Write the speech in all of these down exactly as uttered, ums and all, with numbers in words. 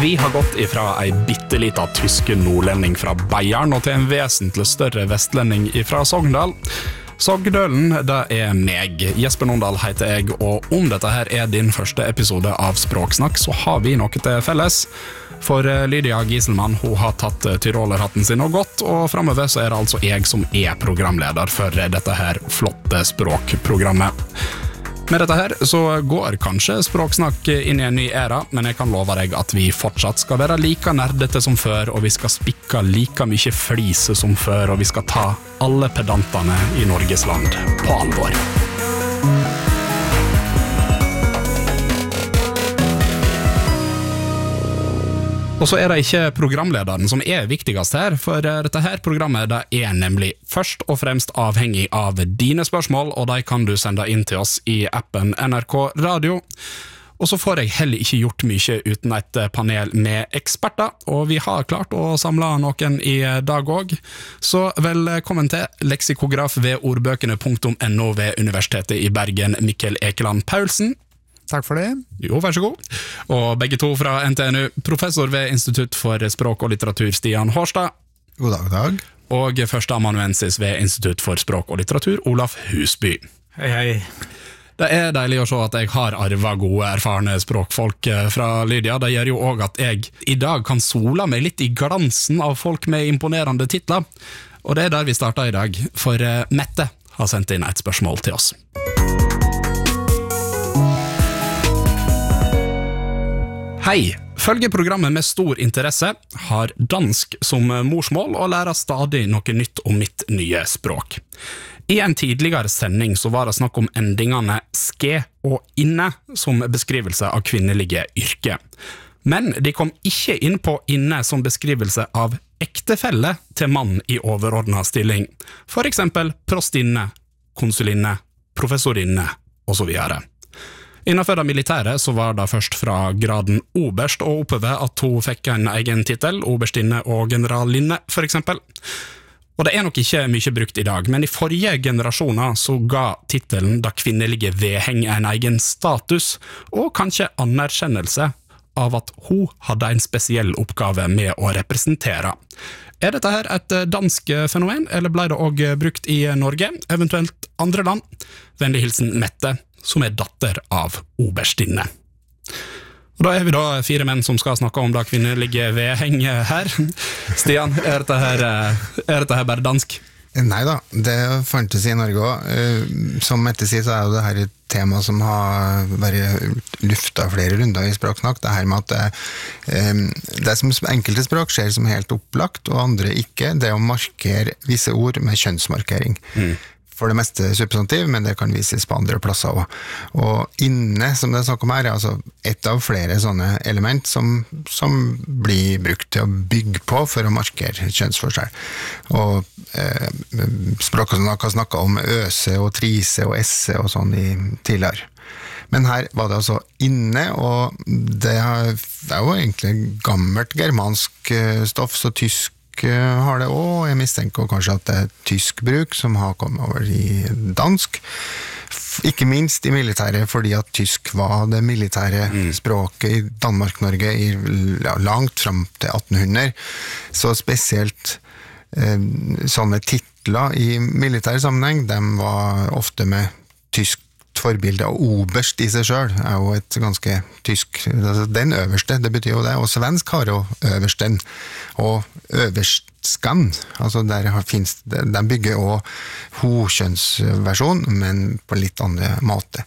Vi har gått ifra ei bittelita tyske nordlending fra Bayern og til en vesentlig større vestlending ifra Sogndal. Sogndølen, det er meg. Jesper Nondal heter jeg, og om dette her er din første episode av Språksnakk, så har vi noe til felles. For Lydia Giselmann, hun har tatt tyrolerhatten sin og gått, og fremover så er det altså jeg som er programleder for dette her flotte språkprogrammet. Med dette her så går kanskje Språksnakk inn i en ny æra, men jeg kan love deg at vi fortsatt skal være like nerdete som før, og vi skal spikke like mye flise som før, og vi skal ta alle pedantene i Norges land på alvor. Og så er det ikke programlederen som er viktigast her, for dette her programmet det er nemlig først og fremst avhengig av dine spørsmål, og de kan du sende inn til oss i appen N R K Radio. Og så får jeg heller ikke gjort mye uten et panel med eksperter, og vi har klart å samle noen i dag også. Så velkommen til leksikograf ved ordbøkene punktum N O ved Universitetet i Bergen, Mikkel Ekeland Paulsen. Takk for det. Jo, vær så god. Og begge to fra N T N U, professor ved Institutt for språk og litteratur, Stian Hårstad. God dag, dag. Og førsteamanuensis ved Institutt for språk og litteratur, Olaf Husby. Hei, hei. Det er deilig å se at jeg har arvet gode, erfarne språkfolk fra Lydia. Det gjør jo også at jeg i dag kan sola meg litt i glansen av folk med imponerende titler. Og det er der vi starter i dag, for Mette har sendt inn et spørsmål til oss. Hei, følger programmet med stor interesse, har dansk som morsmål og lærer stadig noe nytt om mitt nye språk. I en tidligere sending så var det snakk om endingene ske og inne som beskrivelse av kvinnelige yrke. Men de kom ikke inn på inne som beskrivelse av ektefelle til mann i overordnet stilling. For eksempel prostinne, konsulinne, professorinne og så videre. Innenfor det militære så var det først fra graden oberst og oppover at hun fikk en egen titel, oberstinne og generalinne for eksempel. Og det er nok ikke mye brukt i dag, men i forrige generasjoner så ga titelen det kvinnelige vedheng en egen status, og kanskje anerkjennelse av at hun hadde en spesiell oppgave med å representere. Er dette her et dansk fenomen, eller ble det også brukt i Norge, eventuelt andre land? Vennlig hilsen Mette, som er datter av oberstinne. Og da er vi da fire menn som skal snakke om det kvinnelige vedheng her. Stian, er dette her, er dette her bare dansk? Neida, det fantes i Norge også. Som Mette sier, så er jo det her et tema som har vært luftet flere runder i Språksnakk. Det her med at det, det som enkelte språk skjer som helt opplagt, og andre ikke, det er å markere visse ord med kjønnsmarkering. Mm. For det meste substantiv, men det kan vises på andre plasser også. Og inne, som det er snakk om her, er altså et av flere sånne element som, som blir brukt til å bygge på for å markere kjønnsforskjell. Og eh, Språksnakk har snakket om øse og trise og esse og sånn i tidligere. Men her var det altså inne, og det er jo egentlig gammelt germansk stoff, så tysk har det også. Jeg mistenker kanskje at det er tysk bruk som har kommet over i dansk. Ikke minst i militæret, fordi at tysk var det militære mm. språket i Danmark-Norge i ja, langt frem til attenhundre. Så spesielt eh, sånne titler i militære sammenheng, de var ofte med tysk forbilde, og oberst i seg selv er jo et ganske tysk, altså den øverste, det betyr jo det, og svensk har jo øversten, og øverstskan, altså der finnes, de bygger også hokjønnsversjon, men på litt andre måte.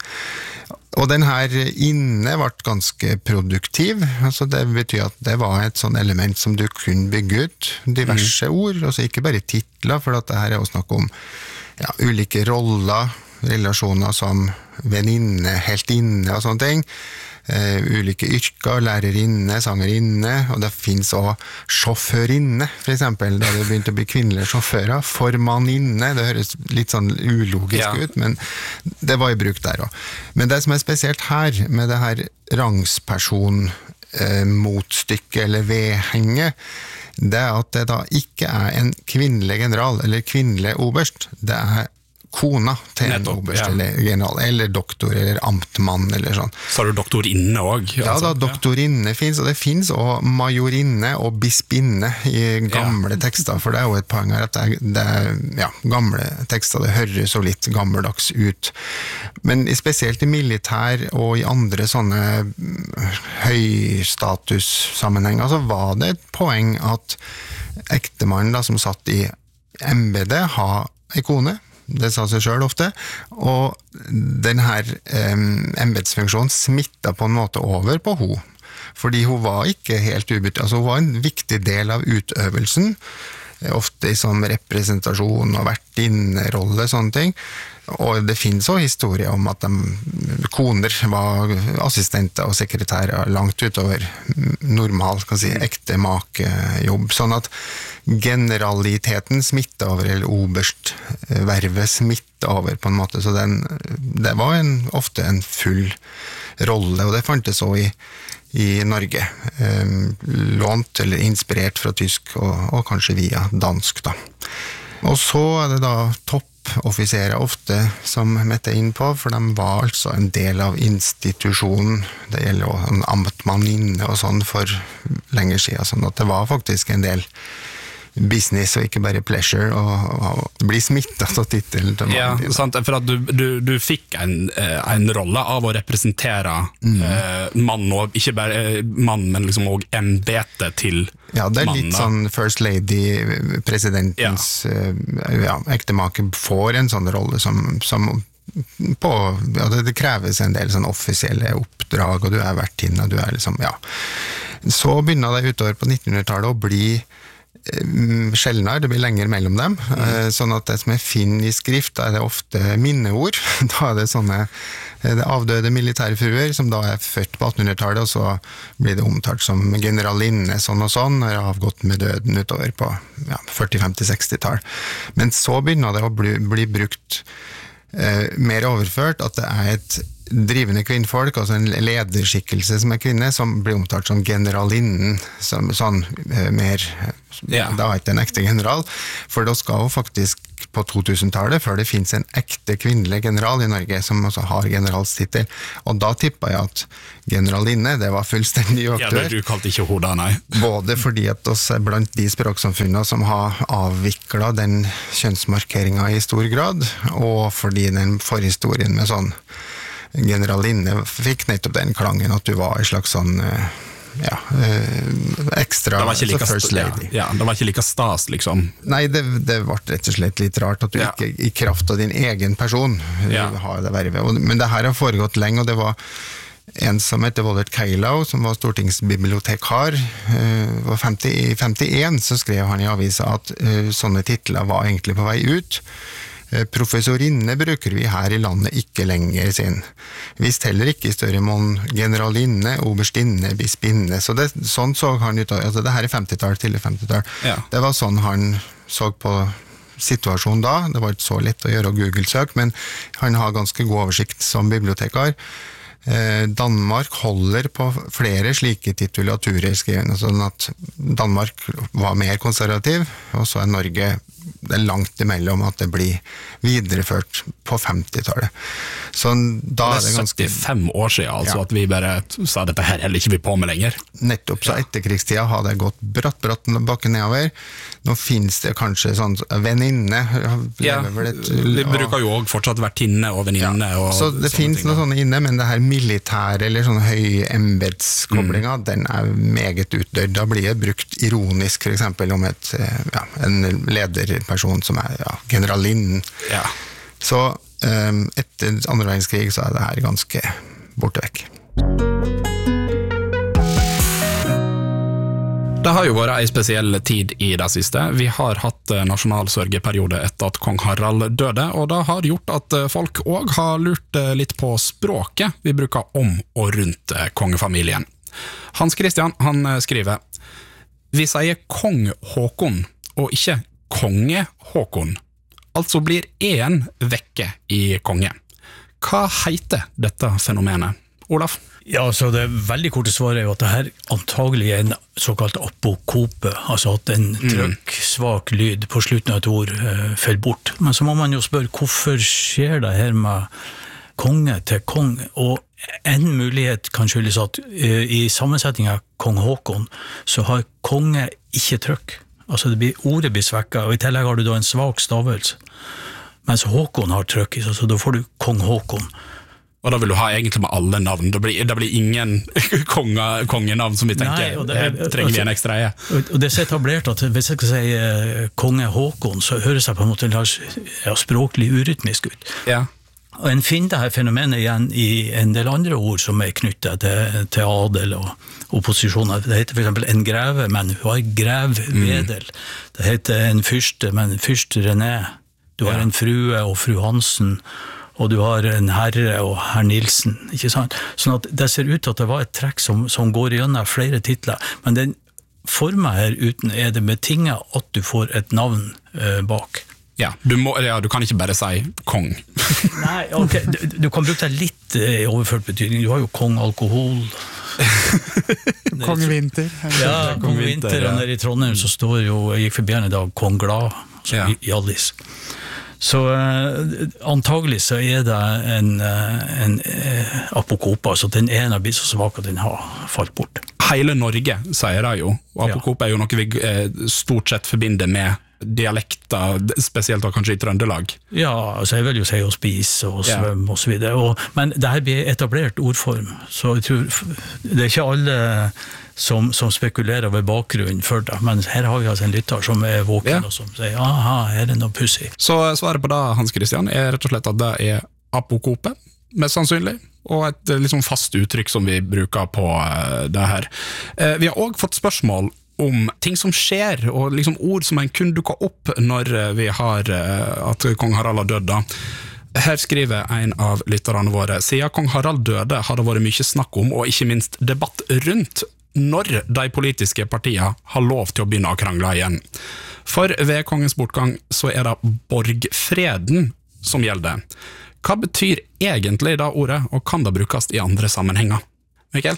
Og den her inne ble ganske produktiv, altså det betyr at det var et sånn element som du kunne bygge ut, diverse mm. ord, altså ikke bare titler, for at det her er jo snakk om ja, ulike roller, relasjoner som venninne, heltinne og sånne ting. Uh, ulike yrker, lærerinne, sangerinne, og det finnes også sjåførinne, for eksempel, da det begynte å bli kvinnelige sjåfører. Formanninne, det høres litt sånn ulogisk ja. ut, men det var i bruk der også. Men det som er spesielt her, med det her rangsperson uh, motstykke eller vedhenge, det er at det da ikke er en kvinnelig general eller kvinnelig oberst, det er kona til en Nettopp, oberst ja. eller general, eller doktor, eller amtmann, eller sånn. Så har du doktorinne også? Ja, altså. da, doktorinne finnes, og det finnes også majorinne og bispinne i gamle ja. tekster, for det er jo et poeng her at det er, det er ja, gamle tekster, det høres så litt gammeldags ut. Men spesielt i militær og i andre sånne høystatussammenhenger, så var det et poeng at ektemannen da, som satt i embedet, ha ei kone, det sa seg selv ofte, og denne eh, embedsfunksjonen smittet på en måte over på hun, fordi hun var ikke helt ubyttet, altså hun var en viktig del av utøvelsen, ofte i sånn representasjon og vertinnerolle, sånne ting, og det finnes også historier om at de koner var assistenter og sekretærer langt utover normal, kan si, ekte makejobb, sånn at generaliteten smittet over, eller oberstvervet smittet over på en måte, så den, det var en, ofte en full rolle, og det fantes også i, i Norge, eh, lånt eller inspirert fra tysk, og, og kanskje via dansk da. Og så er det da topp offiserer ofte som Mette er inn på, for de var altså en del av institusjonen, det gjelder også en amtmanninne og sånn for lenge siden, sånn at det var faktisk en del business og ikke bare pleasure, og, og bli smittet av titelen til mannen. Ja, sant, for at du, du, du fikk en, en rolle av å representere mm. eh, mann, og ikke bare mann, men liksom også embetet til mannen. Ja, det er litt mann, sånn First Lady, presidentens ja. Ja, ektemake får en sånn rolle som, som på, ja, det, det kreves en del sånn offisielle oppdrag, og du er vertinne, og du er liksom, ja. Så begynner det utover på nittenhundretallet å bli sjeldnere, det blir lenger mellom dem, mm. sånn at det som jeg finner i skrift, da er det ofte minneord, da er det sånne det avdøde militærfruer, som da er født på attenhundretallet, og så blir det omtalt som generalinne, sånn og sånn, og har avgått med døden utover på ja, førti, femti, seksti-tall. Men så begynner det å bli, bli brukt eh, mer overført, at det er et drivende kvinnfolk, altså en lederskikkelse som er kvinne, som blir omtalt som generalinnen, som, sånn eh, mer, ja. Da er ikke en ekte general, for da skal jo faktisk på totusentallet, før det finnes en ekte kvinnelig general i Norge, som også har generalstittel, og da tippet jeg at generalinne, det var fullstendig uaktuelt. Ja, du kalte ikke hodet, nei. Både fordi at oss er blant de språksamfunnene som har avviklet den kjønnsmarkeringen i stor grad, og fordi den forhistorien med sånn generalinne fikk nettopp den klangen at du var en slags sånn ja, ekstra det var ikke like, first lady. Ja, ja, det var ikke like stas, liksom. Nei, det, det ble rett og slett litt rart at du ja. ikke i kraft av din egen person ja. har det vervet. Men det her har foregått lenge, og det var en som heter Wollert Keilau, som var stortingsbibliotekar. I femtien så skrev han i avisa at sånne titler var egentlig på vei ut. Professorinne bruker vi her i landet ikke lenger sin. Visst heller ikke i større mån generalinne, oberstinne, bispinne. Så det, sånn så han ut av, altså det her er femtitall til femtitall. Ja. Det var sånn han så på situasjonen da. Det var ikke så lett å gjøre Google-søk, men han har ganske god oversikt som bibliotekar. Danmark holder på flere slike titulaturer skrivende, sånn at Danmark var mer konservativ, og så er Norge det er langt imellom at det blir videreført på femtitallet. Så da det er, er det ganske... syttifem år siden, altså, ja. At vi bare sa dette her heller ikke vi på med lenger. Nettopp, så etterkrigstida har det gått bratt, bratt bakken nedover. Nå finnes det kanskje sånn venninne. Ja, et, vi bruker jo også fortsatt vertinne og venninne. Ja. Så det finnes noe sånne inne, men det her militære eller sånne høy embedskoblinga, mm. den er meget utdødd. Da blir det brukt ironisk, for eksempel om et, ja, en lederperson som er ja, generalinnen. Ja. Så um, etter andre verdenskrig så er det her ganske borte vekk. Det har jo vært en spesiell tid i det siste. Vi har hatt nasjonalsørgeperiode etter at kong Harald døde, og det har gjort at folk også har lurt litt på språket vi bruker om og rundt kongefamilien. Hans Christian, han skriver: Vi sier kong Håkon, og ikke konge Håkon. Altså blir en vekke i konge. Hva heter dette fenomenet? Olaf? Ja, så det veldig korte svaret er jo at det her antagelig er en såkalt apokope, altså at en trykk, svak lyd på slutten av et ord uh, faller bort. Men så må man jo spørre, hvorfor skjer det her med konge til kong? Og en mulighet kan skyldes at uh, i sammensetningen av kong Håkon, så har konge ikke trykk. Altså det blir, ordet blir svekket, og i tillegg har du da en svak stavelse. Mens Håkon har trykk, så da får du kong Håkon. Og da vil du ha egentlig med alle navn. Det blir, det blir ingen konge, kongenavn som vi tenker. Nei, det, det trenger vi en ekstra eie. Og det er så etablert at hvis jeg skal si uh, konge Håkon, så høres jeg på en måte ja, språklig urytmisk ut. Ja. Og en finner det her fenomenet igjen i en del andre ord som er knyttet til, til adel og opposisjoner. Det heter for eksempel en greve, men hun har grevvedel. Mm. Det heter en fyrste, men fyrst René. Du har ja. En frue og fru Hansen, og du har en herre og herr Nilsen, ikke sant? Sånn at det ser ut til at det var et trekk som, som går gjennom flere titler, men den formen her uten er det betinget at du får et navn uh, bak. Ja du, må, ja, du kan ikke bare si kong. Nei, ok, du, du kan bruke det litt uh, i overført betydning. Du har jo kong alkohol. Kong Vinter. Ja, kong Vinter, ja. Og nede i Trondheim så står jo, jeg gikk forbi en i dag, kong Glad, altså ja. Jallis. Så uh, antagelig så er det en, uh, en uh, apokope, altså den ene blir så svak at den har falt bort. Hele Norge sier det jo, og apokope ja. Er jo noe vi uh, stort sett forbinder med dialekter, spesielt da kanskje i Trøndelag. Ja, altså jeg vil jo si å spise og svømme ja. Og så videre, og, men det her blir etablert ordform, så jeg tror det er ikke alle som, som spekulerer ved bakgrunnen for det, men her har vi altså en lytter som er våken ja. Og som sier, aha, her er det noe pussig. Så svaret på det, Hans Christian, er rett og slett at det er apokope, mest sannsynlig, og et liksom fast uttrykk som vi bruker på uh, det her. Uh, vi har også fått spørsmål om ting som skjer, og liksom ord som en kun dukker opp når vi har uh, at kong Harald har dødd da. Her skriver en av lytterne våre, siden kong Harald døde har det vært mye snakk om, og ikke minst debatt rundt når de politiske partiene har lov til å begynne å krangle igjen. For ved kongens bortgang så er det borgfreden som gjelder. Hva betyr egentlig det ordet, og kan det brukes i andre sammenhenger? Mikkel?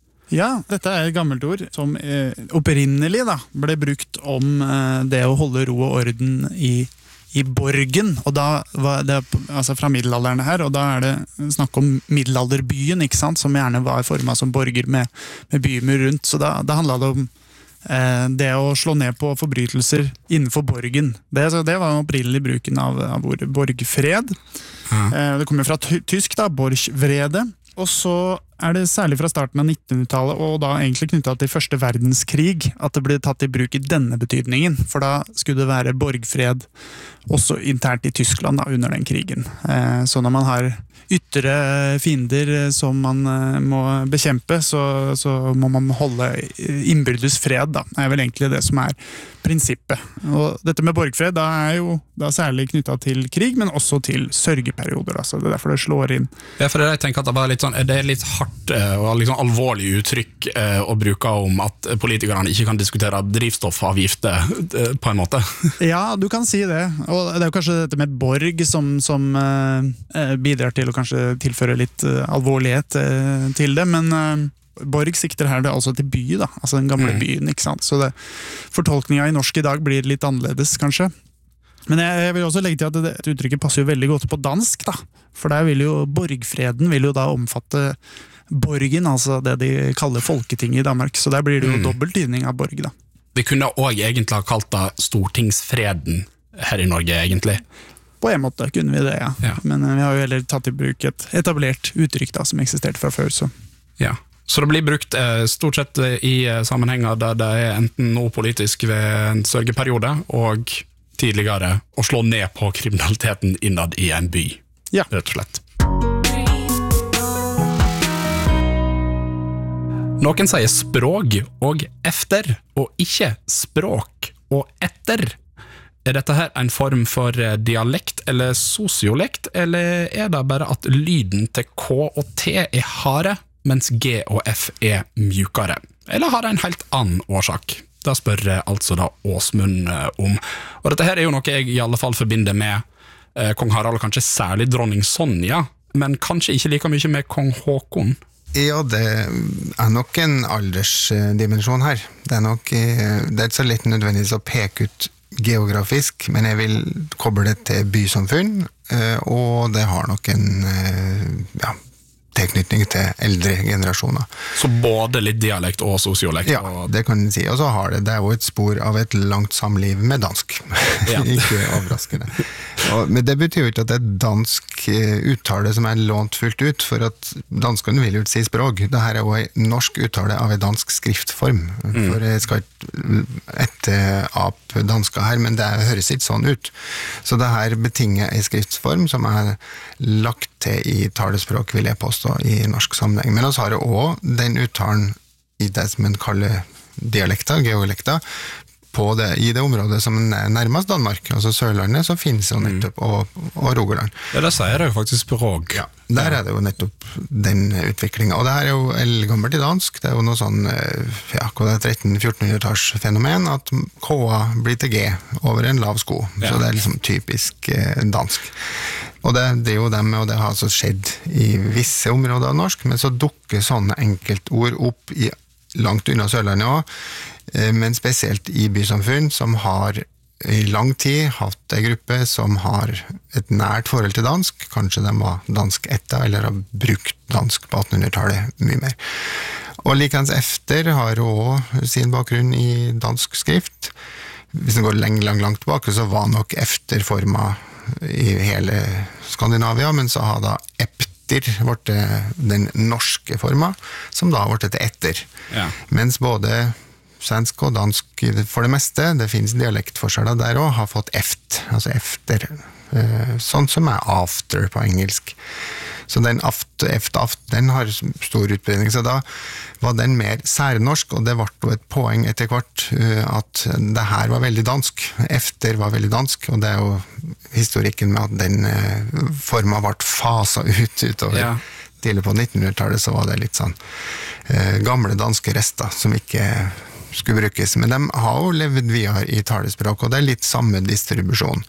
Ja, dette er et gammelt ord som eh, opprinnelig da, ble brukt om eh, det å holde ro og orden i, i borgen, og da var det altså fra middelalderen her, og da er det snakk om middelalderbyen, ikke sant, som gjerne var formet som borger med, med bymur rundt, så da, da handlet det om eh, det å slå ned på forbrytelser innenfor borgen. Det, så det var den opprinnelige bruken av, av ordet borgfred. Ja. Eh, det kommer fra tysk da, borgvrede, og så er det særlig fra starten av nittenhundretallet, og da egentlig knyttet til første verdenskrig, at det ble tatt i bruk i denne betydningen, for da skulle det være borgfred også internt i Tyskland da, under den krigen. Eh, så når man har ytre fiender som man eh, må bekjempe, så, så må man holde innbyrdes fred, da. Det er vel egentlig det som er prinsippet. Og dette med borgfred da er jo da særlig knyttet til krig, men også til sørgeperioder, da. Så det er derfor det slår inn. Ja, for jeg tenker at det, var litt sånn, det er litt hardt og liksom alvorlig uttrykk eh, å bruke om at politikerne ikke kan diskutere drivstoffavgifter eh, på en måte. Ja, du kan si det. Og det er jo kanskje dette med borg som, som eh, bidrar til å kanskje tilføre litt eh, alvorlighet eh, til det, men eh, borg sikter her det altså til by, da. Altså den gamle mm. byen, ikke sant? Så det, fortolkningen i norsk i dag blir litt annerledes, kanskje. Men jeg, jeg vil også legge til at det, det uttrykket passer jo veldig godt på dansk, da. For der vil jo borgfreden vil jo da omfatte borgen, altså det de kaller folketinget i Danmark. Så der blir det jo mm. dobbelt tydning av borg, da. Vi kunne også egentlig ha kalt det stortingsfreden her i Norge, egentlig. På en måte kunne vi det, ja. ja. Men vi har jo heller tatt i bruk et etablert uttrykk da, som eksisterte fra før, så. Ja. Så det blir brukt eh, stort sett i eh, sammenhenger der det er enten noe politisk ved en sørgeperiode, og tidligere å slå ned på kriminaliteten innad i en by, ja. Rett og slett. Noen sier språk og efter, og ikke språk og etter. Er dette her en form for dialekt eller sosiolekt, eller er det bare at lyden til K og T er harde, mens G og F er mjukere? Eller har det en helt annen årsak? Da spør altså da Åsmund om. Og dette her er jo noe jeg i alle fall forbinder med eh, kong Harald, og kanskje særlig dronning Sonja, men kanskje ikke like mye med kong Håkon. Ja, det er nok en aldersdimensjon her. Det er nok, det er ikke så lett nødvendigvis å peke ut geografisk, men jeg vil koble det til bysamfunn, og det har nok en, ja, tilknytning til eldre generasjoner. Så både litt dialekt og sosiolekt? Ja, det kan jeg si. Og så har det, det er jo et spor av et langt samliv med dansk. Ja. Ikke overraskende. Og, men det betyr jo ikke at det er dansk uttale som er lånt fullt ut, for at danskene vil jo ikke si språk. Dette er jo en norsk uttale av en dansk skriftform. Mm. For jeg skal ikke etterap danska her, men det høres ikke sånn ut. Så det her betinger en skriftform som er lagt til i talespråk, vil jeg påstå, i norsk sammenheng. Men også har det også den uttalen i det som en kaller dialekter, geolekter, på det, i det området som er nærmest Danmark, altså Sørlandet, så finnes det jo nettopp, og, og Rogaland. Ja, det sier det jo faktisk språk. Ja, der er det jo nettopp den utviklingen. Og det her er jo eldgammelt i dansk, det er jo noe sånn, ja, tretten-fjortenhundretalls fenomen, at K-a blir til G over en lav sko. Ja. Så det er liksom typisk eh, dansk. Og det, det er jo dem, og det har altså skjedd i visse områder av norsk, men så dukker sånne enkeltord opp i, langt unna Sørlandet også, men spesielt i bysamfunn som har i lang tid hatt en gruppe som har et nært forhold til dansk, kanskje de var dansk etta, eller har brukt dansk på attenhundretallet mye mer. Og likens efter har også sin bakgrunn i dansk skrift. Hvis den går langt, langt, langt tilbake, så var nok efterforma i hele Skandinavia, men så har da epter vært den norske forma, som da har vært til etter. Ja. Mens både svensk og dansk for det meste, det finnes dialektforskjeller der også, har fått eft, altså efter, sånn som er after på engelsk. Så den aft, eft, aft, den har stor utbredning, så da var den mer særnorsk, og det var jo et poeng etter hvert at det her var veldig dansk. Efter var veldig dansk, og det er jo historikken med at den forma ble faset ut utover. Ja. Tidlig på nittenhundretallet så var det litt sånn eh, gamle danske rester som ikke skulle brukes, men de har jo levd videre i talespråk, og det er litt samme distribusjon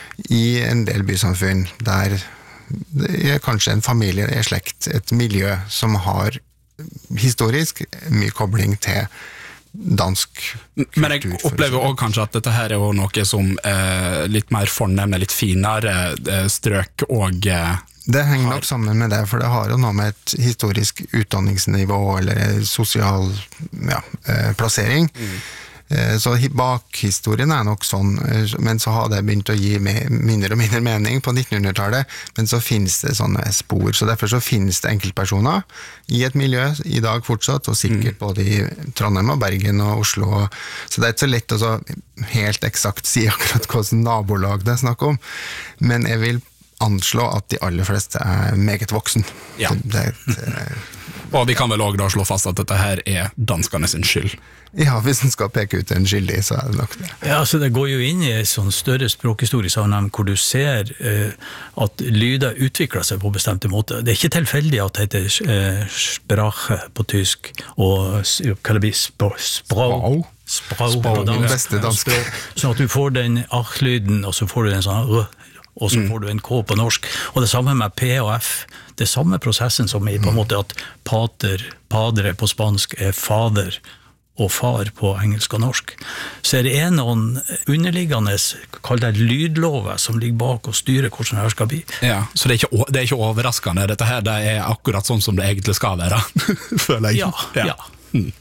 i en del bysamfunn, der det er kanskje en familie, en slekt, et miljø som har historisk mye kobling til dansk kultur. Men jeg opplever også kanskje at dette her er jo noe som eh, litt mer fornemme, litt finere eh, strøk og eh, det henger nok sammen med det, for det har jo noe med et historisk utdanningsnivå eller sosial ja, eh, plassering. Mm. Så bakhistorien er nok sånn, men så har det begynt å gi mindre og mindre mening på nittenhundretallet, men så finnes det sånne spor, så derfor så finnes det enkeltpersoner i et miljø i dag fortsatt, og sikkert både i Trondheim og Bergen og Oslo, så det er ikke så lett å så helt eksakt si akkurat hvordan nabolag det er snakk om, men jeg vil anslå at de aller fleste er meget voksen. Ja. Det er et, og vi kan vel også da slå fast at dette her er danskerne sin skyld. Ja, hvis en skal peke ut en skyldig, så er det nok det. Ja, altså det går jo inn i en sånn større språkhistorisk sammenheng, hvor du ser eh, at lyder utvikler seg på bestemte måter. Det er ikke tilfeldig at det heter eh, sprache på tysk, og hva det blir, språk, språk, språk på dansk, dansk. sånn at du får den ach-lyden, og så får du en sånn r, og så får du en K på norsk. Og det samme med P og F. Det er samme prosessen som i på en måte at pater, padre på spansk er fader, og far på engelsk og norsk. Så er det en noen underliggende, kall det lydlover, som ligger bak og styrer hvordan det her skal bli. Ja, så det er ikke, det er ikke overraskende. Dette her det er akkurat sånn som det egentlig skal være, føler jeg. Ja, ja. ja. Hmm.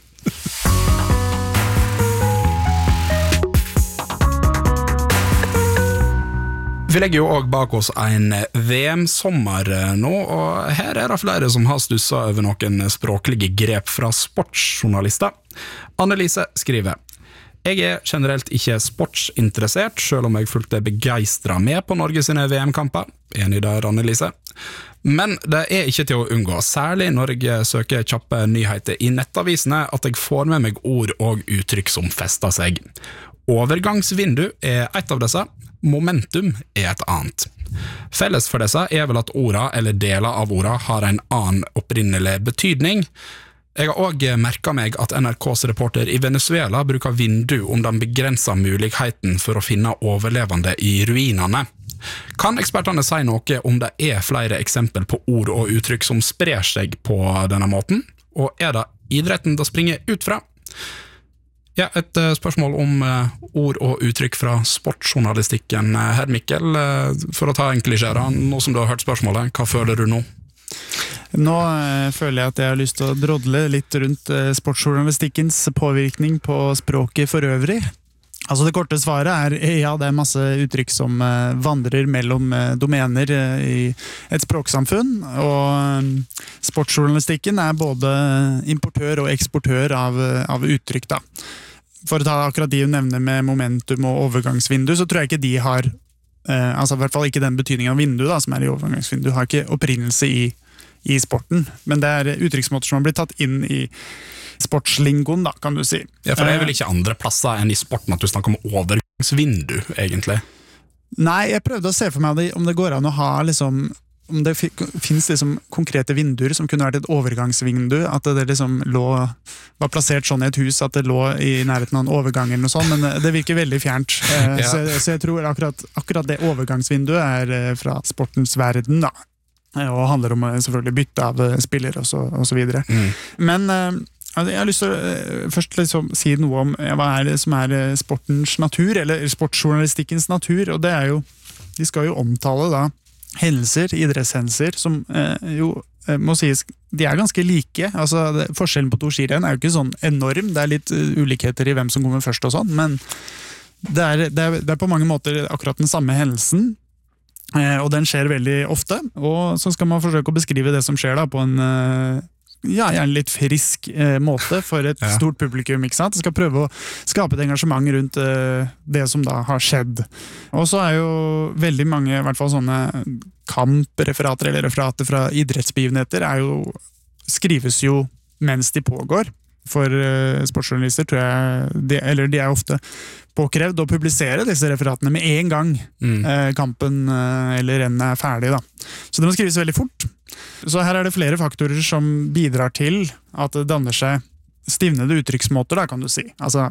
Vi legger jo også bak oss en V M-sommer nå, og her er det flere som har stusset over noen språklige grep fra sportsjournalister. Annelise skriver: Jeg er generelt ikke sportsinteressert, selv om jeg fulgte begeistret med på Norge sine V M-kamper. Enig der, Annelise. Men det er ikke til å unngå, særlig når jeg søker kjappe nyheter i nettavisene, at jeg får med meg ord og uttrykk som fester seg. Overgangsvindu er et av disse, momentum er et annet. Felles for disse er vel at orda eller deler av orda har en annen opprinnelig betydning. Jeg har også merket meg at N R K's reporter i Venezuela bruker vindu om den begrenset muligheten for å finne overlevende i ruinene. Kan ekspertene si noe om det er flere eksempel på ord og uttrykk som sprer seg på denne måten? Og er det idretten det springer ut fra? Ja, et uh, spørsmål om uh, ord og uttrykk fra sportsjournalistikken. Uh, Herr Mikkel, uh, for å ta en klisjé, nå som du har hørt spørsmålet, hva føler du nå? Nå uh, føler jeg at jeg har lyst til å drodle litt rundt uh, sportsjournalistikkens påvirkning på språket for øvrig. Altså det korte svaret er, ja, det er masse uttrykk som uh, vandrer mellom uh, domener uh, i et språksamfunn, og uh, sportsjournalistikken er både importør og eksportør av, uh, av uttrykk da. For å ta akkurat de du nevner med momentum og overgangsvindu, så tror jeg ikke de har, uh, altså i hvert fall ikke den betydningen av vindu da, som er i overgangsvindu, har ikke opprinnelse i, i sporten, men det er uttrykksmåter som har blitt tatt inn i sportslingoen da, kan du si. Ja, for det er vel ikke andre plasser enn i sporten at du snakker om overgangsvindu, egentlig? Nei, jeg prøvde å se for meg om det går an å ha liksom, om det finnes liksom konkrete vinduer som kunne vært et overgangsvindu, at det liksom lå, var plassert sånn i et hus, at det lå i nærheten av en overgang eller noe sånt, men det virker veldig fjernt. ja. så, så jeg tror akkurat, akkurat det overgangsvinduet er fra sportens verden da, og handler om selvfølgelig bytte av spillere og så, og så videre. Mm. Men jeg har lyst til å først liksom si noe om hva er det som er sportens natur, eller sportsjournalistikkens natur, og det er jo, de skal jo omtale da hendelser, idrettshendelser, som eh, jo eh, må sies, de er ganske like, altså det, forskjellen på to skirenn er jo ikke sånn enorm, det er litt uh, ulikheter i hvem som kommer først og sånn, men det er, det, er, det er på mange måter akkurat den samme hendelsen, eh, og den skjer veldig ofte, og så skal man forsøke å beskrive det som skjer da på en eh, ja, gjerne litt frisk eh, måte for et ja. stort publikum, ikke sant? Det skal prøve å skape et engasjement rundt eh, det som da har skjedd. Og så er jo veldig mange, i hvert fall sånne kampreferater eller referater fra idrettsbegivenheter, er jo, skrives jo mens de pågår. For uh, sportsjournalister tror jeg, de, eller de er ofte påkrevd å publisere disse referatene med en gang mm. uh, kampen uh, eller rennet er ferdig da. Så det må skrives veldig fort. Så her er det flere faktorer som bidrar til at det danner seg stivnede uttrykksmåter da, kan du si. Altså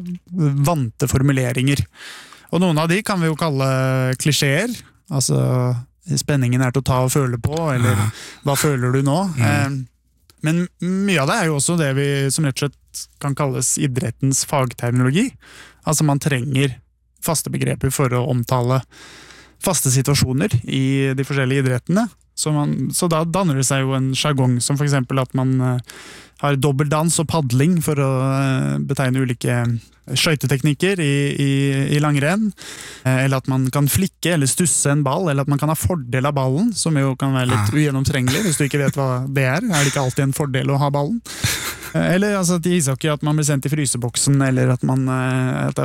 vante formuleringer. Og noen av de kan vi jo kalle klisjeer. Altså spenningen er til å ta og føle på, eller ja. hva føler du nå? Mm. Uh, Men mye av det er jo også det vi som rett og slett kan kalles idrettens fagterminologi. Altså man trenger faste begreper for å omtale faste situasjoner i de forskjellige idrettene. Så, man, så da danner det seg jo en jargong som for eksempel at man uh, har dobbeldans og paddling for å uh, betegne ulike skøyteteknikker i, i, i langrenn, uh, eller at man kan flikke eller stusse en ball, eller at man kan ha fordel av ballen, som jo kan være litt ugjennomtrengelig hvis du ikke vet hva det er. Er det ikke alltid en fordel å ha ballen? Uh, eller altså, i ishockey at man blir sendt i fryseboksen, eller at, man, uh, at det